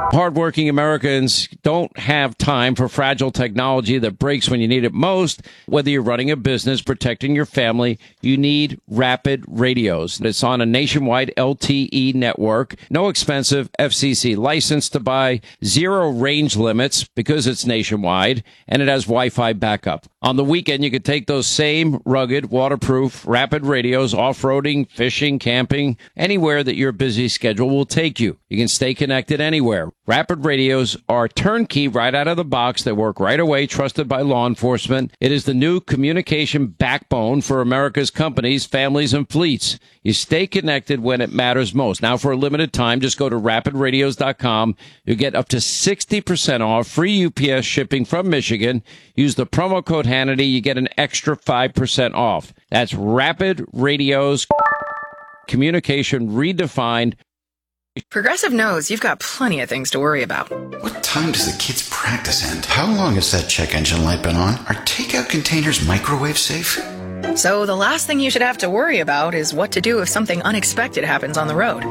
Hardworking Americans don't have time for fragile technology that breaks when you need it most. Whether you're running a business, protecting your family, you need Rapid Radios. It's on a nationwide LTE network. No expensive FCC license to buy, zero range limits because it's nationwide, and it has Wi-Fi backup. On the weekend, you can take those same rugged, waterproof, Rapid Radios off-roading, fishing, camping, anywhere that your busy schedule will take you. You can stay connected anywhere. Rapid Radios are turnkey right out of the box. They work right away, trusted by law enforcement. It is the new communication backbone for America's companies, families, and fleets. You stay connected when it matters most. Now, for a limited time, just go to rapidradios.com. You'll get up to 60% off, free UPS shipping from Michigan. Use the promo code Hannity. You get an extra 5% off. That's Rapid Radios, communication redefined. Progressive knows you've got plenty of things to worry about. What time does the kids' practice end? How long has that check engine light been on? Are takeout containers microwave safe? So the last thing you should have to worry about is what to do if something unexpected happens on the road.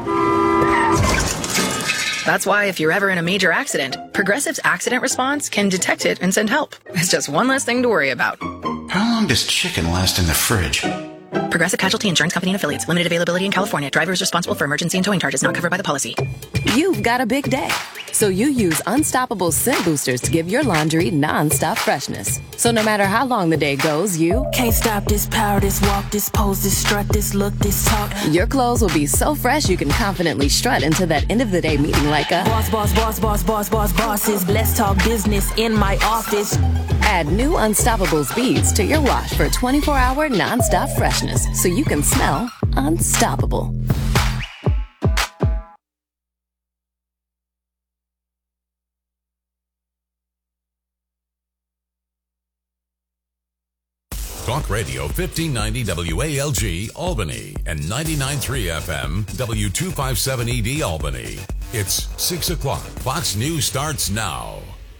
That's why if you're ever in a major accident, Progressive's accident response can detect it and send help. It's just one less thing to worry about. How long does chicken last in the fridge? Progressive Casualty Insurance Company and Affiliates. Limited availability in California. Driver is responsible for emergency and towing charges not covered by the policy. You've got a big day, so you use Unstoppable scent boosters to give your laundry non-stop freshness. So no matter how long the day goes, you can't stop this power, this walk, this pose, this strut, this look, this talk. Your clothes will be so fresh you can confidently strut into that end of the day meeting like a bosses. Let's talk business in my office. Add new Unstoppable beads to your wash for 24-hour non-stop freshness, so you can smell unstoppable. Talk Radio 1590 WALG Albany and 99.3 FM W257ED Albany. It's 6 o'clock. Fox News starts now.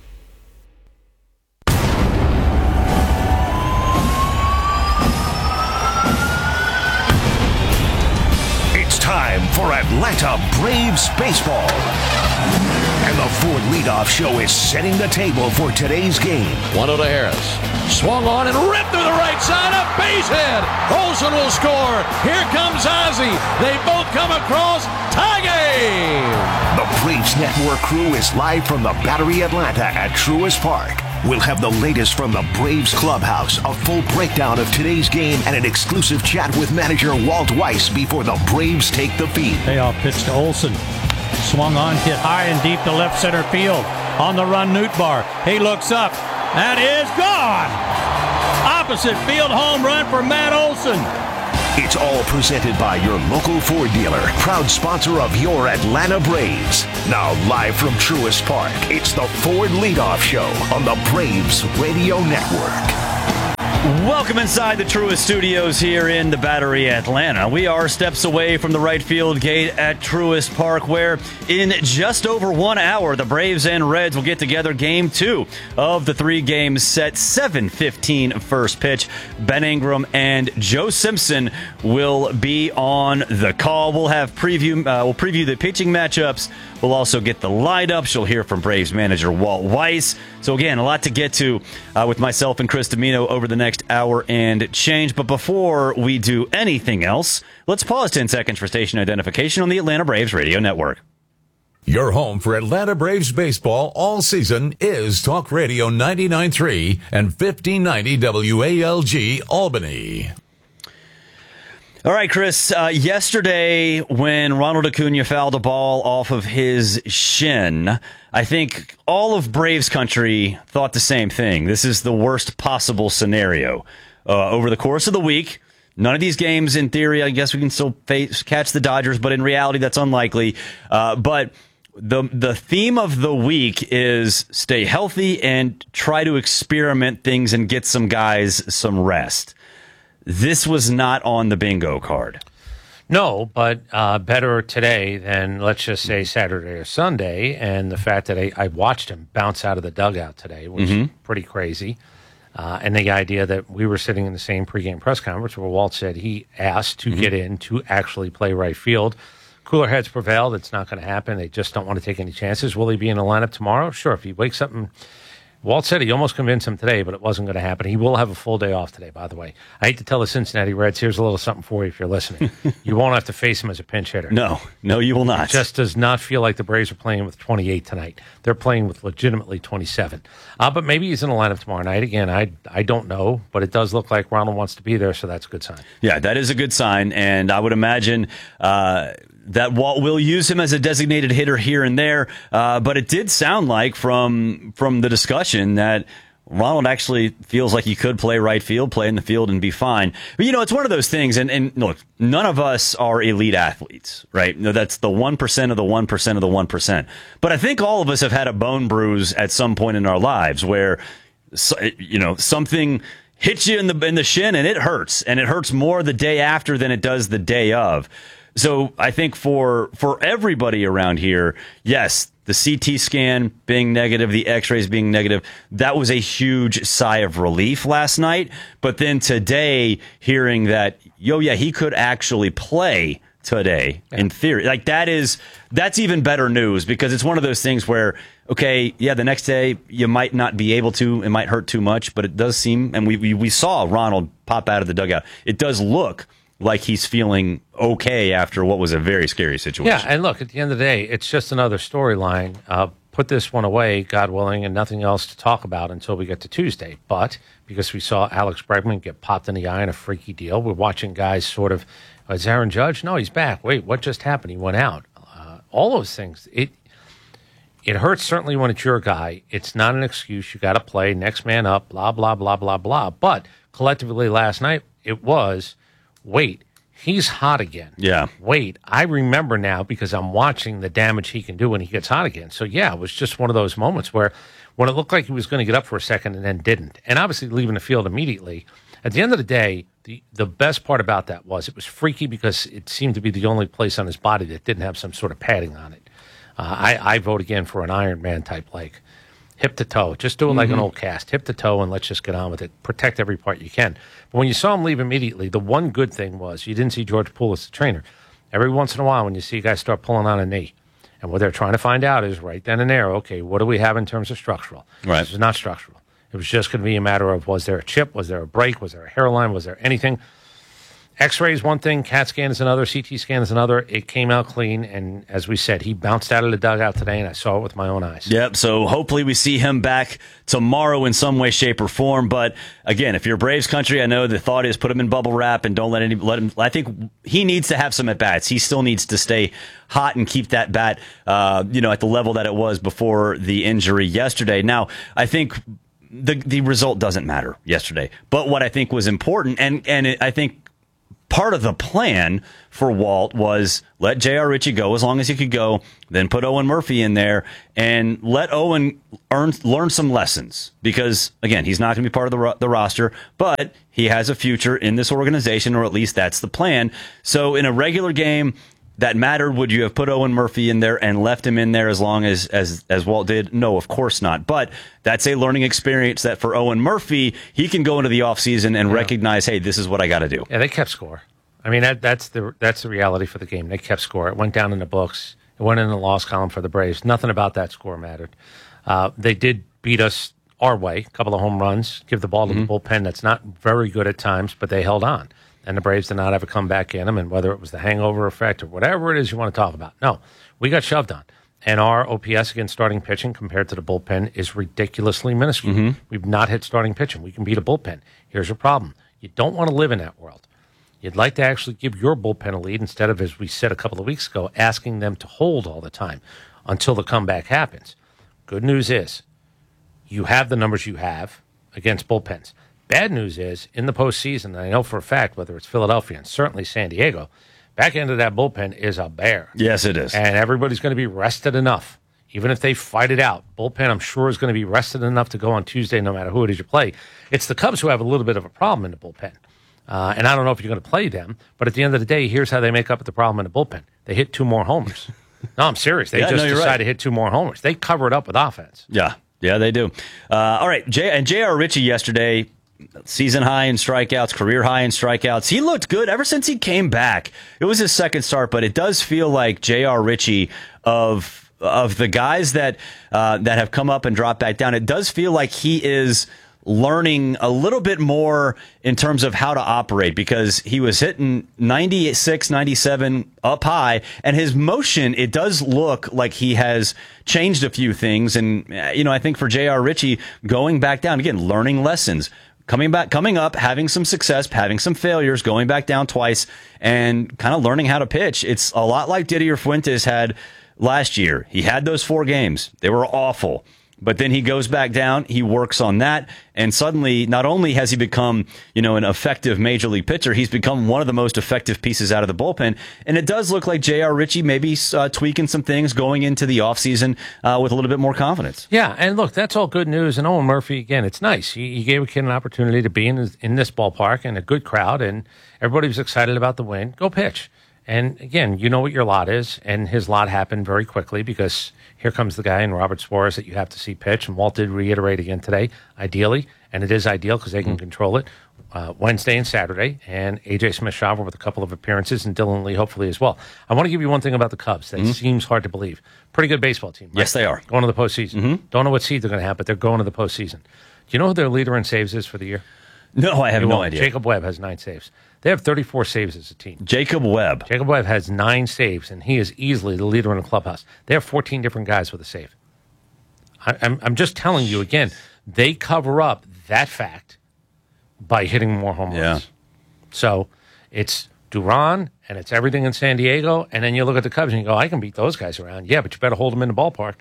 It's time for Atlanta Braves baseball. And the Ford Leadoff Show is setting the table for today's game. 1-0 to Harris. Swung on and ripped through the right side. A base hit. Olsen will score. Here comes Ozzie. They both come across. Tie game. The Braves Network crew is live from the Battery Atlanta at Truist Park. We'll have the latest from the Braves clubhouse, a full breakdown of today's game, and an exclusive chat with manager Walt Weiss before the Braves take the field. Payoff pitch to Olsen. Swung on, hit high and deep to left center field. On the run, Nootbaar. He looks up. That is gone. Opposite field home run for Matt Olson. It's all presented by your local Ford dealer, proud sponsor of your Atlanta Braves. Now live from Truist Park, it's the Ford Leadoff Show on the Braves Radio Network. Welcome inside the Truist Studios here in the Battery Atlanta. We are steps away from the right field gate at Truist Park, where in just over 1 hour, the Braves and Reds will get together game 2 of the 3 games set. 7:15 first pitch. Ben Ingram and Joe Simpson will be on the call. We'll have we'll preview the pitching matchups. We'll also get the lineups. You'll hear from Braves manager Walt Weiss. So again, a lot to get to with myself and Chris Domino over the next hour and change. But before we do anything else, let's pause 10 seconds for station identification on the Atlanta Braves Radio Network. Your home for Atlanta Braves baseball all season is Talk Radio 99.3 and 1590 WALG Albany. All right, Chris, yesterday when Ronald Acuna fouled a ball off of his shin, I think all of Braves country thought the same thing. This is the worst possible scenario. Over the course of the week, none of these games, in theory, I guess we can still catch the Dodgers, but in reality, that's unlikely. But the theme of the week is stay healthy and try to experiment things and get some guys some rest. This was not on the bingo card. No, but better today than, let's just say, Saturday or Sunday. And the fact that I watched him bounce out of the dugout today was pretty crazy. And the idea that we were sitting in the same pregame press conference where Walt said he asked to get in to actually play right field. Of cooler heads prevailed. It's not going to happen. They just don't want to take any chances. Will he be in the lineup tomorrow? Sure. If he wakes up and Walt said he almost convinced him today, but it wasn't going to happen. He will have a full day off today, by the way. I hate to tell the Cincinnati Reds, here's a little something for you if you're listening. You won't have to face him as a pinch hitter. No, you will not. It just does not feel like the Braves are playing with 28 tonight. They're playing with legitimately 27. But maybe he's in the lineup tomorrow night. Again, I don't know, but it does look like Ronald wants to be there, so that's a good sign. Yeah, that is a good sign, and I would imagine that Walt will use him as a designated hitter here and there, but it did sound like from the discussion that Ronald actually feels like he could play right field, play in the field, and be fine. But, it's one of those things, and look, none of us are elite athletes, right? No, that's the 1% of the 1% of the 1%. But I think all of us have had a bone bruise at some point in our lives where, something hits you in the shin and it hurts more the day after than it does the day of. So I think for everybody around here, yes, the CT scan being negative, the x-rays being negative, that was a huge sigh of relief last night. But then today, hearing that, he could actually play today in theory. Like that's even better news, because it's one of those things where, the next day you might not be able to, it might hurt too much, but it does seem, and we saw Ronald pop out of the dugout. It does look like he's feeling okay after what was a very scary situation. Yeah, and look, at the end of the day, it's just another storyline. Put this one away, God willing, and nothing else to talk about until we get to Tuesday. But because we saw Alex Bregman get popped in the eye in a freaky deal, we're watching guys sort of, is Aaron Judge? No, he's back. Wait, what just happened? He went out. All those things. It hurts certainly when it's your guy. It's not an excuse. You got to play. Next man up, blah, blah, blah, blah, blah. But collectively last night, it was, wait, he's hot again. Yeah. Wait, I remember now because I'm watching the damage he can do when he gets hot again. So, yeah, it was just one of those moments where when it looked like he was going to get up for a second and then didn't, and obviously leaving the field immediately, at the end of the day, the best part about that was it was freaky because it seemed to be the only place on his body that didn't have some sort of padding on it. I vote again for an Iron Man type, like hip to toe. Just do it like an old cast, hip to toe, and let's just get on with it. Protect every part you can. But when you saw him leave immediately, the one good thing was you didn't see George Poulos, the trainer. Every once in a while when you see guys start pulling on a knee, and what they're trying to find out is right then and there, okay, what do we have in terms of structural? Right. This is not structural. It was just going to be a matter of, was there a chip? Was there a break? Was there a hairline? Was there anything? X-ray is one thing, CAT scan is another, CT scan is another. It came out clean, and as we said, he bounced out of the dugout today, and I saw it with my own eyes. Yep, so hopefully we see him back tomorrow in some way, shape, or form. But again, if you're Braves country, I know the thought is put him in bubble wrap and don't let him. I think he needs to have some at-bats. He still needs to stay hot and keep that bat, at the level that it was before the injury yesterday. Now, I think the result doesn't matter yesterday, but what I think was important, I think part of the plan for Walt was let J.R. Ritchie go as long as he could go, then put Owen Murphy in there and let Owen learn some lessons. Because, again, he's not going to be part of the roster, but he has a future in this organization, or at least that's the plan. So in a regular game that mattered, would you have put Owen Murphy in there and left him in there as long as Walt did? No, of course not. But that's a learning experience that for Owen Murphy, he can go into the offseason and recognize, hey, this is what I got to do. Yeah, they kept score. I mean, that's the reality for the game. They kept score. It went down in the books. It went in the loss column for the Braves. Nothing about that score mattered. They did beat us our way, a couple of home runs, give the ball to the bullpen. That's not very good at times, but they held on. And the Braves did not have a comeback in them, and whether it was the hangover effect or whatever it is you want to talk about. No, we got shoved on. And our OPS against starting pitching compared to the bullpen is ridiculously minuscule. We've not hit starting pitching. We can beat a bullpen. Here's your problem. You don't want to live in that world. You'd like to actually give your bullpen a lead instead of, as we said a couple of weeks ago, asking them to hold all the time until the comeback happens. Good news is you have the numbers you have against bullpens. Bad news is, in the postseason, and I know for a fact, whether it's Philadelphia and certainly San Diego, back end of that bullpen is a bear. Yes, it is. And everybody's going to be rested enough. Even if they fight it out, bullpen, I'm sure, is going to be rested enough to go on Tuesday no matter who it is you play. It's the Cubs who have a little bit of a problem in the bullpen. And I don't know if you're going to play them, but at the end of the day, here's how they make up the problem in the bullpen. They hit 2 more homers. No, I'm serious. They just decided to hit 2 more homers. They cover it up with offense. Yeah, they do. All right, J.R. Ritchie yesterday, season high in strikeouts, career high in strikeouts. He looked good ever since he came back. It was his second start, but it does feel like J.R. Ritchie of the guys that have come up and dropped back down. It does feel like he is learning a little bit more in terms of how to operate, because he was hitting 96, 97 up high, and his motion, it does look like he has changed a few things. And, I think for J.R. Ritchie, going back down, again, learning lessons, coming up, having some success, having some failures, going back down twice, and kind of learning how to pitch. It's a lot like Didier Fuentes had last year. He had those 4 games. They were awful. But then he goes back down, he works on that, and suddenly not only has he become, an effective major league pitcher, he's become one of the most effective pieces out of the bullpen. And it does look like J.R. Ritchie maybe tweaking some things going into the offseason with a little bit more confidence. Yeah, and look, that's all good news. And Owen Murphy, again, it's nice. He gave a kid an opportunity to be in this ballpark and a good crowd, and everybody was excited about the win. Go pitch. And again, you know what your lot is, and his lot happened very quickly because here comes the guy in Robert Suarez that you have to see pitch. And Walt did reiterate again today, ideally, and it is ideal because they can control it, Wednesday and Saturday, and A.J. Smith-Shawver with a couple of appearances, and Dylan Lee hopefully as well. I want to give you one thing about the Cubs that seems hard to believe. Pretty good baseball team, right? Yes, they are. Going to the postseason. Don't know what seed they're going to have, but they're going to the postseason. Do you know who their leader in saves is for the year? No, I have no idea. Jacob Webb has 9 saves. They have 34 saves as a team. Jacob Webb has 9 saves, and he is easily the leader in the clubhouse. They have 14 different guys with a save. I'm just telling you again, they cover up that fact by hitting more home runs. Yeah. So it's Duran, and it's everything in San Diego, and then you look at the Cubs and you go, I can beat those guys around. Yeah, but you better hold them in the ballpark.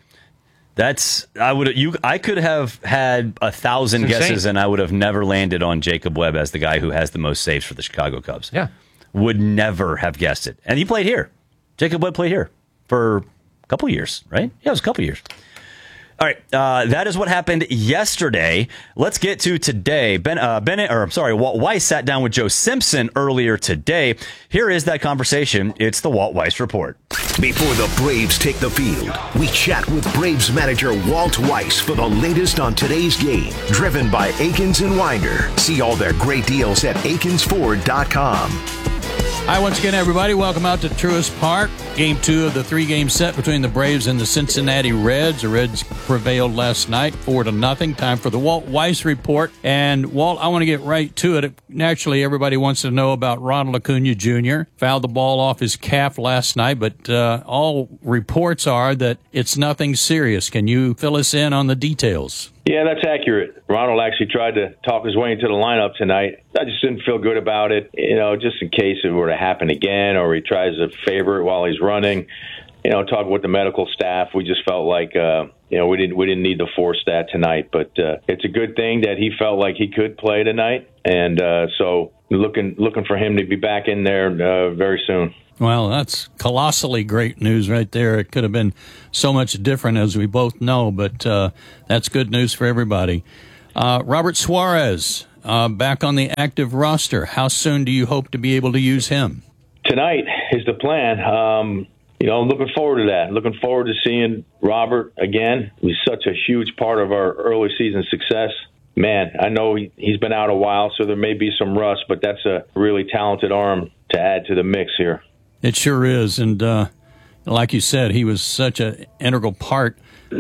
I could have had 1,000 guesses, and I would have never landed on Jacob Webb as the guy who has the most saves for the Chicago Cubs. Yeah. Would never have guessed it. And he played here. Jacob Webb played here for a couple years, right? Yeah, it was a couple years. All right, that is what happened yesterday. Let's get to today. Walt Weiss sat down with Joe Simpson earlier today. Here is that conversation. It's the Walt Weiss Report. Before the Braves take the field, we chat with Braves manager Walt Weiss for the latest on today's game. Driven by Akins and Winder. See all their great deals at akinsford.com. Hi, once again, everybody. Welcome out to Truist Park. Game 2 of the 3-game set between the Braves and the Cincinnati Reds. The Reds prevailed last night 4-0. Time for the Walt Weiss Report. And, Walt, I want to get right to it. Naturally, everybody wants to know about Ronald Acuna Jr. Fouled the ball off his calf last night, but all reports are that it's nothing serious. Can you fill us in on the details? Yeah, that's accurate. Ronald actually tried to talk his way into the lineup tonight. I just didn't feel good about it, just in case it were to happen again or he tries to favor it while he's running. Talking with the medical staff, we just felt like, we didn't need to force that tonight. But it's a good thing that he felt like he could play tonight. And so looking for him to be back in there very soon. Well, that's colossally great news right there. It could have been so much different, as we both know, but that's good news for everybody. Robert Suarez, back on the active roster. How soon do you hope to be able to use him? Tonight is the plan. I'm looking forward to that. Looking forward to seeing Robert again. He's such a huge part of our early season success. Man, I know he's been out a while, so there may be some rust, but that's a really talented arm to add to the mix here. It sure is, and like you said, he was such an integral part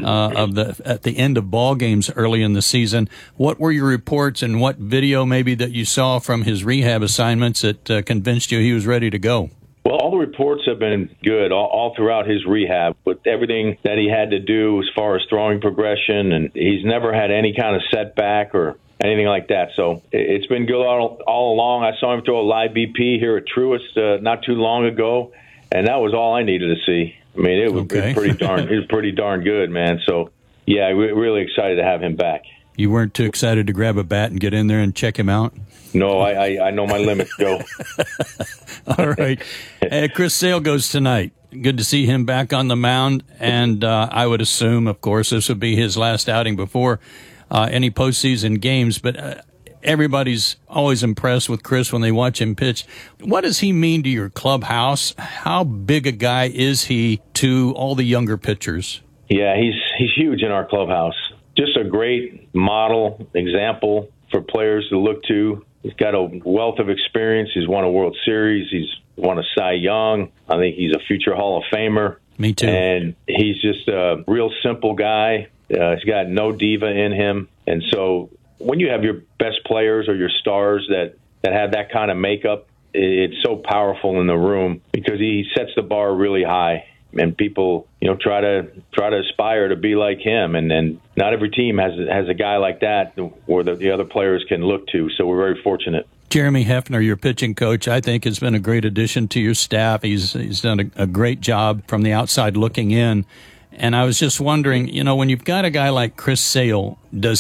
at the end of ball games early in the season. What were your reports and what video maybe that you saw from his rehab assignments that convinced you he was ready to go? Well, all the reports have been good all throughout his rehab with everything that he had to do as far as throwing progression, and he's never had any kind of setback or anything like that. So it's been good all along. I saw him throw a live BP here at Truist not too long ago, and that was all I needed to see. I mean, it was pretty darn good, man. So, yeah, we're really excited to have him back. You weren't too excited to grab a bat and get in there and check him out? No, I know my limits, Joe. All right. Chris Sale goes tonight. Good to see him back on the mound, and I would assume, of course, this would be his last outing before any postseason games, but everybody's always impressed with Chris when they watch him pitch. What does he mean to your clubhouse? How big a guy is he to all the younger pitchers? Yeah, he's huge in our clubhouse. Just a great model, example for players to look to. He's got a wealth of experience. He's won a World Series. He's won a Cy Young. I think he's a future Hall of Famer. Me too. And he's just a real simple guy. He's got no diva in him. And so when you have your best players or your stars that have that kind of makeup, it's so powerful in the room because he sets the bar really high. And people, try to aspire to be like him. And not every team has a guy like that where the other players can look to. So we're very fortunate. Jeremy Hefner, your pitching coach, I think has been a great addition to your staff. He's done a great job from the outside looking in. And I was just wondering, when you've got a guy like Chris Sale, do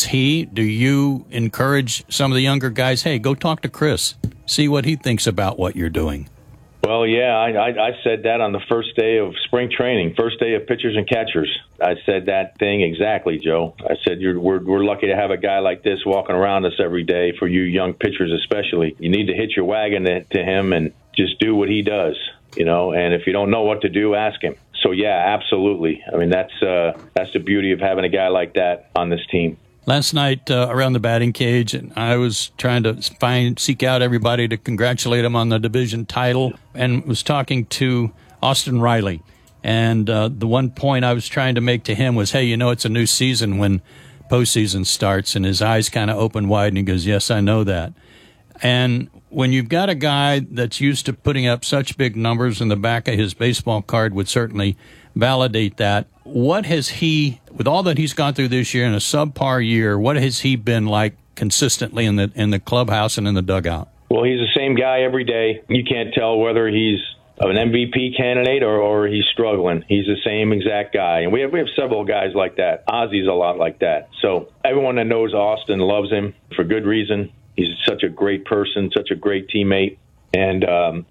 you encourage some of the younger guys, hey, go talk to Chris, see what he thinks about what you're doing? Well, yeah, I said that on the first day of spring training, first day of pitchers and catchers. I said that thing exactly, Joe. I said we're lucky to have a guy like this walking around us every day. For you young pitchers especially, you need to hitch your wagon to him and just do what he does, And if you don't know what to do, ask him. So yeah, absolutely. I mean, that's the beauty of having a guy like that on this team. Last night around the batting cage, I was trying to seek out everybody to congratulate him on the division title, and was talking to Austin Riley. And the one point I was trying to make to him was, hey, it's a new season when postseason starts. And his eyes kind of open wide, and he goes, yes, I know that. And when you've got a guy that's used to putting up such big numbers, in the back of his baseball card would certainly validate that. What has he, with all that he's gone through this year in a subpar year, what has he been like consistently in the clubhouse and in the dugout? Well, he's the same guy every day. You can't tell whether he's an MVP candidate or he's struggling. He's the same exact guy. And we have several guys like that. Ozzy's a lot like that. So everyone that knows Austin loves him for good reason. He's such a great person, such a great teammate. And,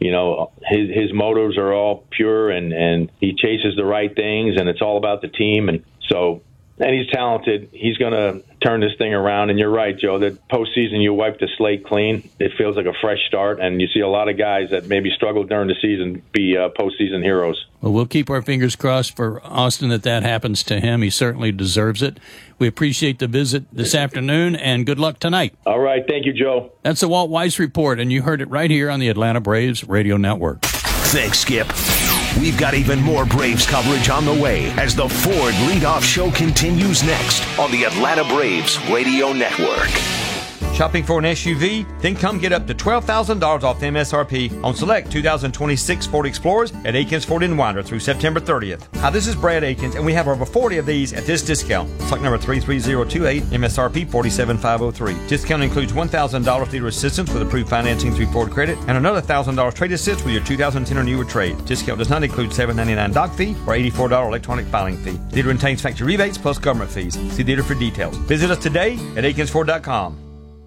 his motives are all pure and he chases the right things and it's all about the team. And he's talented. He's going to turn this thing around. And you're right, Joe, that postseason you wipe the slate clean. It feels like a fresh start. And you see a lot of guys that maybe struggled during the season be postseason heroes. Well, we'll keep our fingers crossed for Austin that happens to him. He certainly deserves it. We appreciate the visit this afternoon, and good luck tonight. All right. Thank you, Joe. That's the Walt Weiss Report, and you heard it right here on the Atlanta Braves Radio Network. Thanks, Skip. We've got even more Braves coverage on the way as the Ford Leadoff Show continues next on the Atlanta Braves Radio Network. Shopping for an SUV? Then come get up to $12,000 off MSRP on select 2026 Ford Explorers at Aikens Ford in Winder through September 30th. Hi, this is Brad Aikens, and we have over 40 of these at this discount. Stock number 33028, MSRP 47503. Discount includes $1,000 dealer assistance with approved financing through Ford Credit and another $1,000 trade assist with your 2010 or newer trade. Discount does not include $7.99 doc fee or $84 electronic filing fee. Dealer retains factory rebates plus government fees. See dealer for details. Visit us today at AikensFord.com.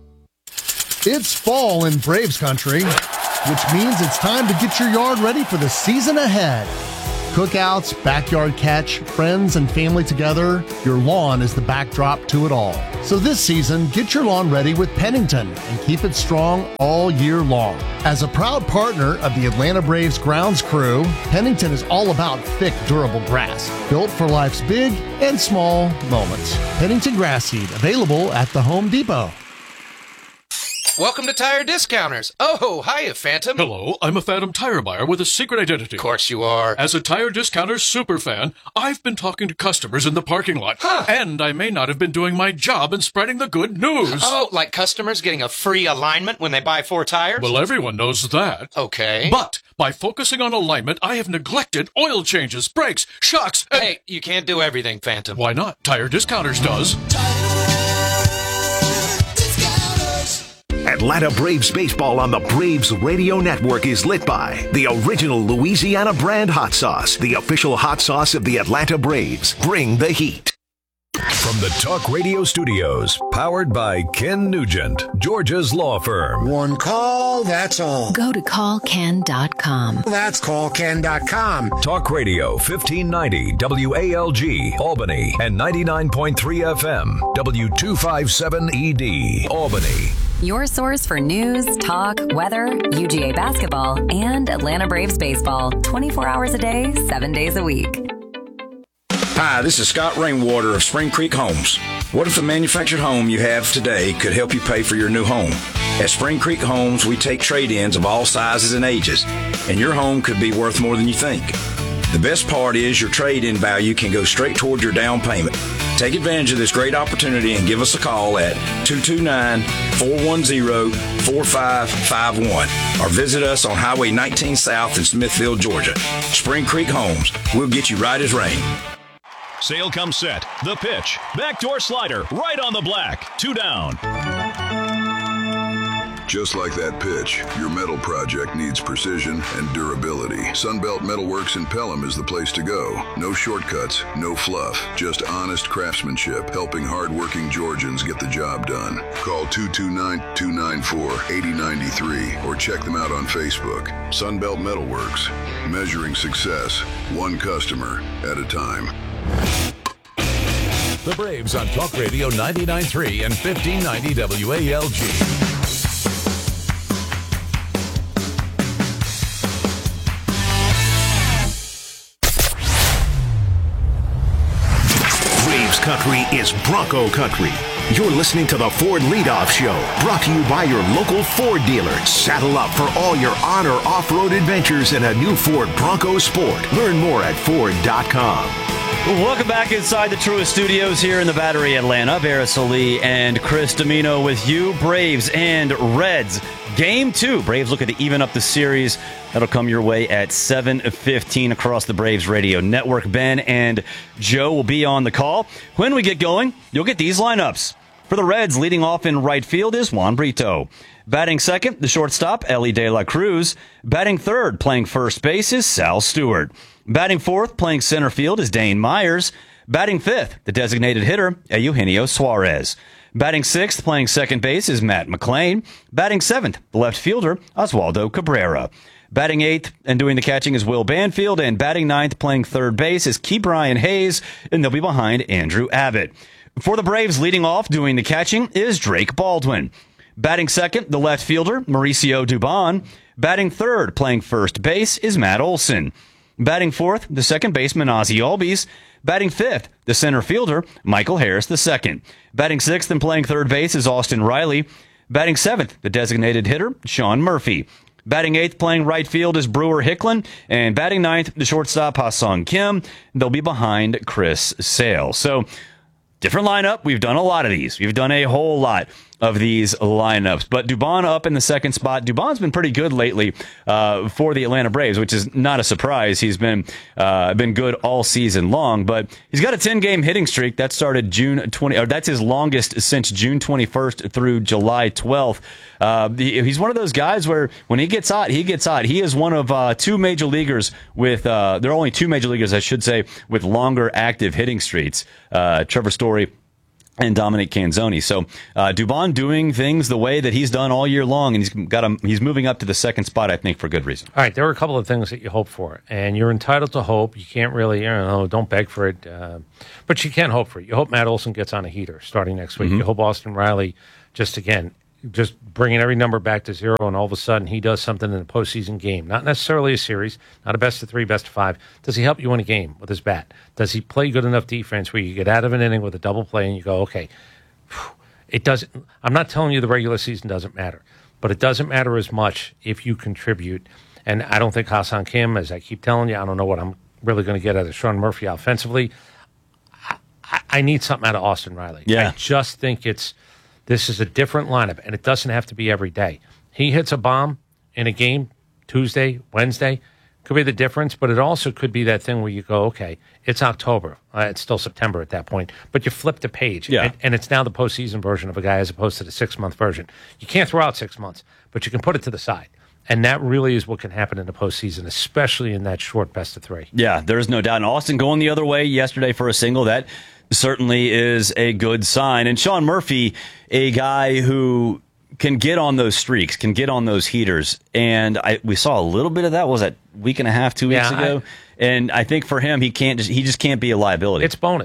It's fall in Braves country, which means it's time to get your yard ready for the season ahead. Cookouts, backyard catch, friends and family together, your lawn is the backdrop to it all. So this season, get your lawn ready with Pennington and keep it strong all year long. As a proud partner of the Atlanta Braves grounds crew, Pennington is all about thick, durable grass, built for life's big and small moments. Pennington grass seed, available at the Home Depot. Welcome to Tire Discounters. Oh, hiya, Phantom. Hello, I'm a Phantom tire buyer with a secret identity. Of course you are. As a Tire Discounters superfan, I've been talking to customers in the parking lot. Huh. And I may not have been doing my job in spreading the good news. Oh, like customers getting a free alignment when they buy 4 tires? Well, everyone knows that. Okay. But by focusing on alignment, I have neglected oil changes, brakes, shocks, and... Hey, you can't do everything, Phantom. Why not? Tire Discounters does. Atlanta Braves baseball on the Braves Radio Network is lit by the original Louisiana brand hot sauce, the official hot sauce of the Atlanta Braves. Bring the heat. From the Talk Radio Studios, powered by Ken Nugent, Georgia's law firm. One call, that's all. Go to callken.com. That's callken.com. Talk Radio 1590 WALG, Albany, and 99.3 FM, W257ED, Albany. Your source for news, talk, weather, UGA basketball, and Atlanta Braves baseball. 24 hours a day, 7 days a week. Hi, this is Scott Rainwater of Spring Creek Homes. What if the manufactured home you have today could help you pay for your new home? At Spring Creek Homes, we take trade-ins of all sizes and ages, and your home could be worth more than you think. The best part is your trade-in value can go straight toward your down payment. Take advantage of this great opportunity and give us a call at 229-410-4551 or visit us on Highway 19 South in Smithfield, Georgia. Spring Creek Homes, we'll get you right as rain. Sale comes set. The pitch. Backdoor slider. Right on the black. 2 down. Just like that pitch, your metal project needs precision and durability. Sunbelt Metalworks in Pelham is the place to go. No shortcuts, no fluff, just honest craftsmanship, helping hardworking Georgians get the job done. Call 229-294-8093 or check them out on Facebook. Sunbelt Metalworks, measuring success, one customer at a time. The Braves on Talk Radio 99.3 and 1590 WALG. Country is Bronco Country. You're listening to the Ford Leadoff Show, brought to you by your local Ford dealer. Saddle up for all your on or off-road adventures in a new Ford Bronco Sport. Learn more at Ford.com. Welcome back inside the Truist Studios here in the Battery, Atlanta. Barris Ali and Chris Domino with you. Braves and Reds. Game 2. Braves looking to even up the series. That'll come your way at 7:15 across the Braves radio network. Ben and Joe will be on the call. When we get going, you'll get these lineups. For the Reds, leading off in right field is Juan Brito. Batting second, the shortstop, Elly De La Cruz. Batting third, playing first base, is Sal Stewart. Batting fourth, playing center field, is Dane Myers. Batting fifth, the designated hitter, Eugenio Suarez. Batting sixth, playing second base, is Matt McLain. Batting seventh, the left fielder, Oswaldo Cabrera. Batting eighth and doing the catching is Will Banfield. And batting ninth, playing third base, is Ke'Bryan Hayes. And they'll be behind Andrew Abbott. For the Braves, leading off, doing the catching, is Drake Baldwin. Batting second, the left fielder, Mauricio Dubon. Batting third, playing first base, is Matt Olson. Batting fourth, the second baseman, Ozzie Albies. Batting fifth, the center fielder, Michael Harris II. Batting sixth and playing third base is Austin Riley. Batting seventh, the designated hitter, Sean Murphy. Batting eighth, playing right field, is Brewer Hicklin. And batting ninth, the shortstop, Ha-Sung Kim. They'll be behind Chris Sale. So, different lineup. We've done a lot of these. We've done a whole lot of these lineups. But Dubon up in the second spot. Dubon's been pretty good lately for the Atlanta Braves, which is not a surprise. He's been good all season long. But he's got a 10-game hitting streak that started June 20. Or that's his longest since June 21st through July 12th. He's one of those guys where when he gets hot, he gets hot. He is one of two major leaguers with there are only two major leaguers, I should say, with longer active hitting streaks. Trevor Story and Dominic Canzoni. So Dubon doing things the way that he's done all year long, and he's moving up to the second spot, I think, for good reason. All right, there are a couple of things that you hope for, and you're entitled to hope. You can't really, don't beg for it, but you can hope for it. You hope Matt Olson gets on a heater starting next week. You hope Austin Riley just bringing every number back to zero, and all of a sudden he does something in a postseason game. Not necessarily a series, not a best of 3, best of 5. Does he help you win a game with his bat? Does he play good enough defense where you get out of an inning with a double play and you go, okay, it doesn't. I'm not telling you the regular season doesn't matter, but it doesn't matter as much if you contribute. And I don't think Ha-Sung Kim, as I keep telling you, I don't know what I'm really going to get out of Sean Murphy offensively. I need something out of Austin Riley. Yeah. I just think this is a different lineup, and it doesn't have to be every day. He hits a bomb in a game Tuesday, Wednesday, could be the difference, but it also could be that thing where you go, okay, it's October. It's still September at that point, but you flip the page, and it's now the postseason version of a guy as opposed to the 6-month version. You can't throw out 6 months, but you can put it to the side. And that really is what can happen in the postseason, especially in that short best of 3. Yeah, there's no doubt. And Austin going the other way yesterday for a single, that certainly is a good sign. And Sean Murphy, a guy who can get on those streaks, can get on those heaters. And we saw a little bit of that, was that week and a half, 2 weeks ago? And I think for him, he just can't be a liability. It's bonus.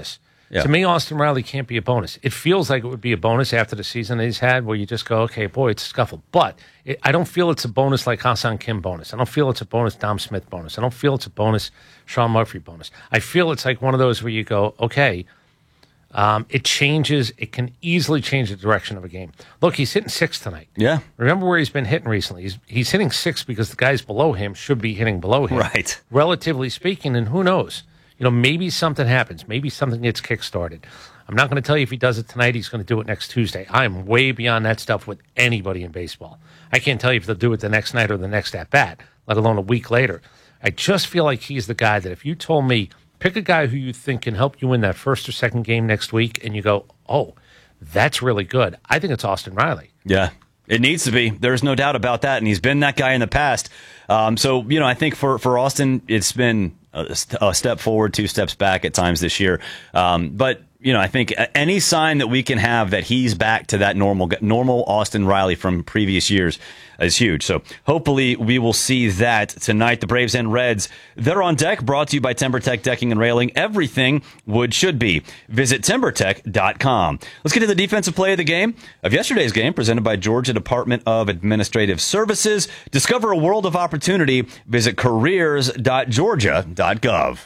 Yeah. To me, Austin Riley can't be a bonus. It feels like it would be a bonus after the season that he's had, where you just go, okay, boy, it's a scuffle. But I don't feel it's a bonus like Hassan Kim bonus. I don't feel it's a bonus Dom Smith bonus. I don't feel it's a bonus Sean Murphy bonus. I feel it's like one of those where you go, okay, it changes. It can easily change the direction of a game. Look, he's hitting 6 tonight. Yeah. Remember where he's been hitting recently. He's hitting 6 because the guys below him should be hitting below him. Right. Relatively speaking, and who knows? Maybe something happens. Maybe something gets kickstarted. I'm not going to tell you if he does it tonight, he's going to do it next Tuesday. I'm way beyond that stuff with anybody in baseball. I can't tell you if they'll do it the next night or the next at-bat, let alone a week later. I just feel like he's the guy that if you told me, pick a guy who you think can help you win that first or second game next week, and you go, oh, that's really good. I think it's Austin Riley. Yeah, it needs to be. There's no doubt about that, and he's been that guy in the past. So, I think for Austin, it's been a step forward, 2 steps back at times this year. But I think any sign that we can have that he's back to that normal Austin Riley from previous years is huge. So hopefully we will see that tonight. The Braves and Reds, they're on deck, brought to you by TimberTech Decking and Railing. Everything wood should be. Visit TimberTech.com. Let's get to the defensive play of the game of yesterday's game, presented by Georgia Department of Administrative Services. Discover a world of opportunity. Visit careers.georgia.gov.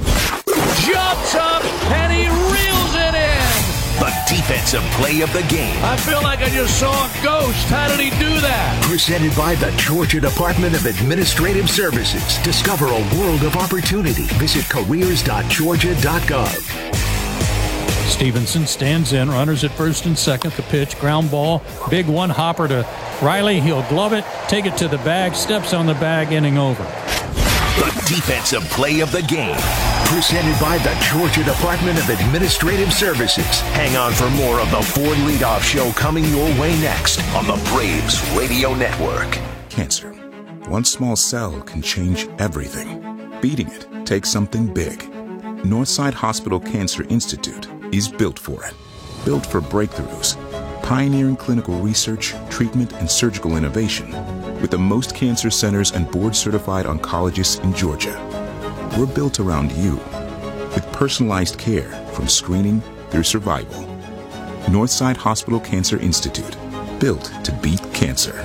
Jumps up and he reels it in. The defensive play of the game. I feel like I just saw a ghost. How did he do that? Presented by the Georgia Department of Administrative Services. Discover a world of opportunity. Visit careers.georgia.gov. Stevenson stands in, runners at first and second. The pitch, ground ball, big one hopper to Riley. He'll glove it, take it to the bag, steps on the bag, inning over. The defensive play of the game. Presented by the Georgia Department of Administrative Services. Hang on for more of the Ford Leadoff Show coming your way next on the Braves Radio Network. Cancer. One small cell can change everything. Beating it takes something big. Northside Hospital Cancer Institute is built for it. Built for breakthroughs. Pioneering clinical research, treatment, and surgical innovation. With the most cancer centers and board-certified oncologists in Georgia. We're built around you, with personalized care from screening through survival. Northside Hospital Cancer Institute, built to beat cancer.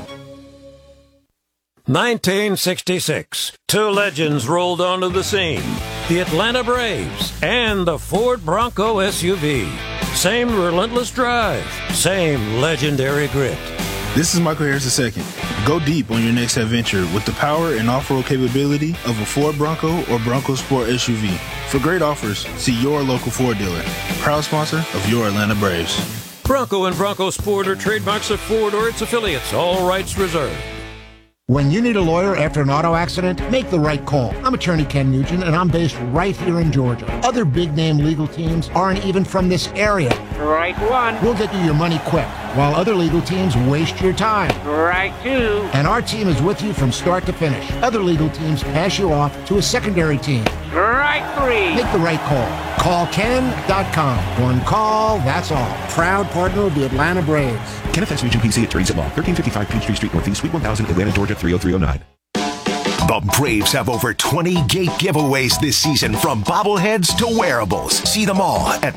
1966. 2 legends rolled onto the scene. The Atlanta Braves and the Ford Bronco SUV. Same relentless drive, same legendary grit. This is Michael Harris II. Go deep on your next adventure with the power and off-road capability of a Ford Bronco or Bronco Sport SUV. For great offers, see your local Ford dealer. Proud sponsor of your Atlanta Braves. Bronco and Bronco Sport are trademarks of Ford or its affiliates. All rights reserved. When you need a lawyer after an auto accident, make the right call. I'm attorney Ken Nugent, and I'm based right here in Georgia. Other big-name legal teams aren't even from this area. Right one. We'll get you your money quick, while other legal teams waste your time. Right two. And our team is with you from start to finish. Other legal teams pass you off to a secondary team. Right three. Make the right call. Call Ken.com. One call, that's all. Proud partner of the Atlanta Braves. Kenneth S. Nugent, PC, Attorneys at Law, 1355 Peachtree Street Northeast, Suite 1000, Atlanta, Georgia, 30309. The Braves have over 20 gate giveaways this season, from bobbleheads to wearables. See them all at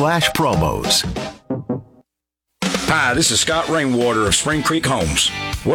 Braves.com/promos. Hi, this is Scott Rainwater of Spring Creek Homes.